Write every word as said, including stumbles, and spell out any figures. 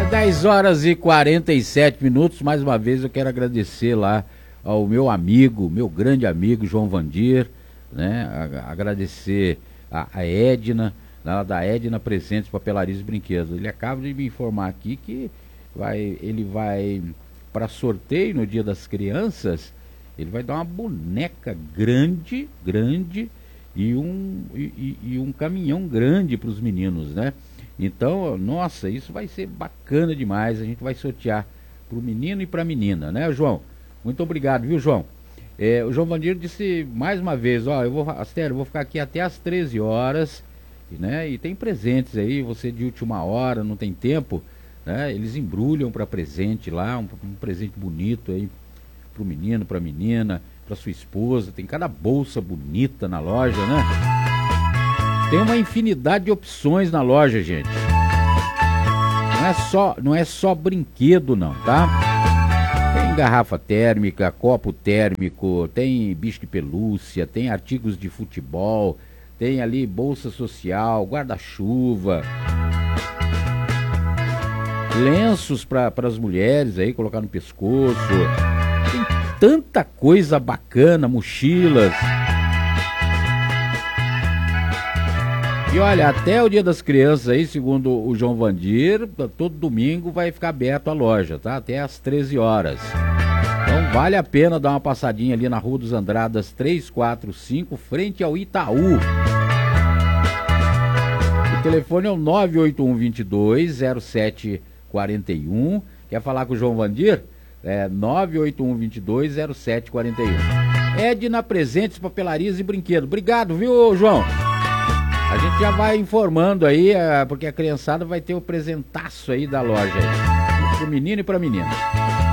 dez horas e quarenta e sete minutos. Mais uma vez eu quero agradecer lá ao meu amigo, meu grande amigo João Vandir, né? Agradecer a, a Edna, lá da Edna Presentes, Papelarias e Brinquedos. Ele acaba de me informar aqui que vai, ele vai para sorteio no Dia das Crianças, ele vai dar uma boneca grande, grande e um, e, e um caminhão grande para os meninos, né? Então, nossa, isso vai ser bacana demais. A gente vai sortear para o menino e para a menina, né, João? Muito obrigado, viu, João? É, o João Vandir disse mais uma vez, ó, eu vou, Astério, eu vou ficar aqui até às treze horas, né? E tem presentes aí, você de última hora, não tem tempo, né? Eles embrulham para presente lá, um, um presente bonito aí para o menino, para a menina, para sua esposa. Tem cada bolsa bonita na loja, né? Tem uma infinidade de opções na loja, gente. Não é só, não é só brinquedo não, tá? Tem garrafa térmica, copo térmico, tem bicho de pelúcia, tem artigos de futebol, tem ali bolsa social, guarda-chuva, lenços para as mulheres aí, colocar no pescoço. Tem tanta coisa bacana, mochilas. E olha, até o Dia das Crianças aí, segundo o João Vandir, todo domingo vai ficar aberto a loja, tá? Até às treze horas. Então vale a pena dar uma passadinha ali na Rua dos Andradas trezentos e quarenta e cinco, frente ao Itaú. O telefone é o nove oito um, dois dois, zero sete quatro um. Quer falar com o João Vandir? É nove oito um, dois dois, zero sete quatro um. Edna Presentes, Papelarias e Brinquedos. Obrigado, viu, João? A gente já vai informando aí, porque a criançada vai ter o presentaço aí da loja aí, pro menino e pra menina.